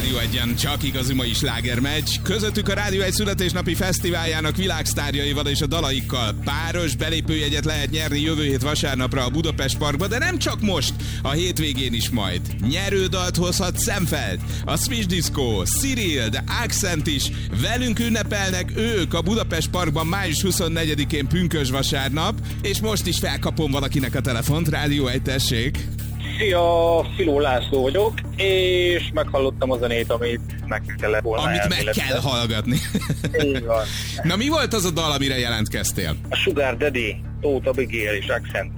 Rádió Egyen csak igazi mai sláger megy. Közöttük a Rádió Egy születésnapi fesztiváljának világsztárjaival és a dalaikkal. Páros belépőjegyet lehet nyerni jövő hét vasárnapra a Budapest Parkba, de nem csak most, a hétvégén is majd. Nyerődalt hozhat Szemfeld, a Swiss Disco, Cyril, de Accent is. Velünk ünnepelnek ők a Budapest Parkban május 24-én pünkösd vasárnap, és most is felkapom valakinek a telefont. Rádió Egy, tessék! Szia, Filó László vagyok, és meghallottam a zenét, amit meg kellett volna Amit meg kell hallgatni. Így van. Na, mi volt az a dal, amire jelentkeztél? A Sugar Daddy, Tóth Abigail és Accent.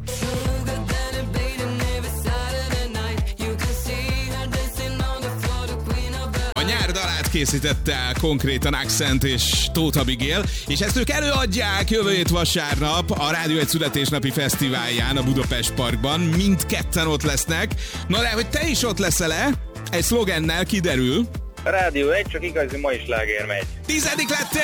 A nyár dalát készítette el konkrétan Accent és Tóth Abigail, és ezt ők előadják jövő hét vasárnap a Rádió Egy születésnapi fesztiválján a Budapest Parkban. Mindketten ott lesznek. Na de, hogy te is ott leszel-e? Egy szlogennel kiderül. A Rádió Egy csak igazi mai sláger megy. 10. lettél!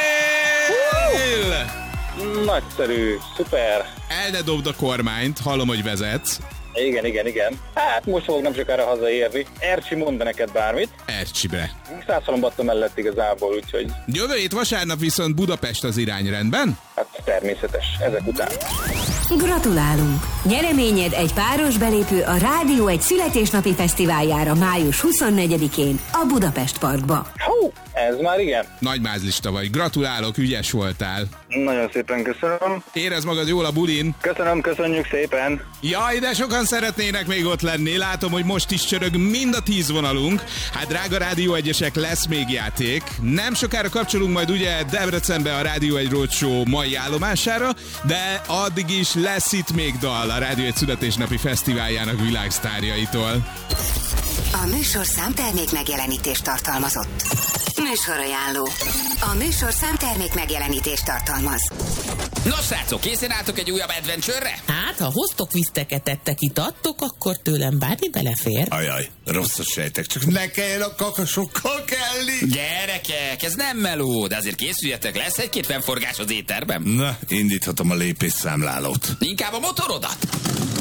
Nagyszerű, szuper. El ne dobd a kormányt, hallom, hogy vezetsz. Igen. Hát most fogok nem sokára hazaérni. Ercsi, mondd neked bármit. Ercsibe. Szászalombatta mellett igazából, úgyhogy... Jövő hét vasárnap viszont Budapest az irányrendben? Hát természetes, ezek után. Gratulálunk! Nyereményed egy páros belépő a Rádió Egy születésnapi fesztiváljára május 24-én a Budapest Parkba. Hú, ez már igen. Nagy mázlista vagy. Gratulálok, ügyes voltál. Nagyon szépen köszönöm. Érezd magad jól a bulin. Köszönjük szépen. Jaj, de sokan szeretnének még ott lenni. Látom, hogy most is csörög mind a 10 vonalunk. Hát drága Rádió Egyesek, lesz még játék. Nem sokára kapcsolunk majd ugye Debrecenbe a Rádió Egy Roadshow mai állomására, de addig is lesz itt még dal a Rádió Egy születésnapi fesztiváljának világsztárjaitól. A műsorszám termék megjelenítést tartalmazott. Műsorajánló. A műsorszám termék megjelenítést tartalmaz. Nos, srácok, készen álltok egy újabb adventure-re? Hát, ha hoztok viszteket, ettek, itattok, akkor tőlem bármi belefér. Ajaj, rossz a sejtek, csak ne kelljen a kakasokkal kelni. Gyerekek, ez nem meló, de azért készüljetek, lesz egy-két fennforgás az éterben. Na, indíthatom a lépésszámlálót. Inkább a motorodat.